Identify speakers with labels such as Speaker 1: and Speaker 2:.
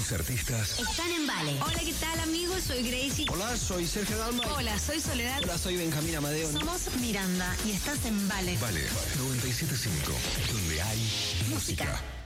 Speaker 1: Tus artistas
Speaker 2: están en Vale. Hola, ¿qué tal, amigos? Soy Gracie.
Speaker 3: Hola, soy Sergio Dalma.
Speaker 2: Hola, soy Soledad.
Speaker 3: Hola, soy Benjamín Amadeo.
Speaker 2: Somos Miranda y estás en Vale.
Speaker 1: Vale 97.5, donde hay música.